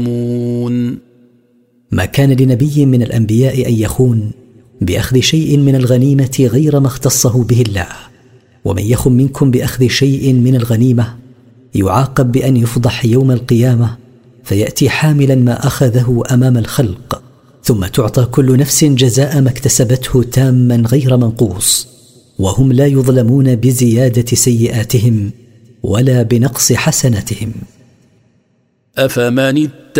ما كان لنبي من الأنبياء أن يخون بأخذ شيء من الغنيمة غير ما اختصه به الله، ومن يخن منكم بأخذ شيء من الغنيمة يعاقب بأن يفضح يوم القيامة فيأتي حاملا ما أخذه أمام الخلق، ثم تعطى كل نفس جزاء ما اكتسبته تاما غير منقوص، وهم لا يظلمون بزيادة سيئاتهم ولا بنقص حسناتهم. أفمن